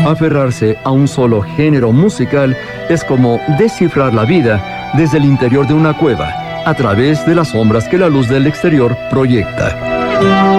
Aferrarse a un solo género musical es como descifrar la vida desde el interior de una cueva, a través de las sombras que la luz del exterior proyecta.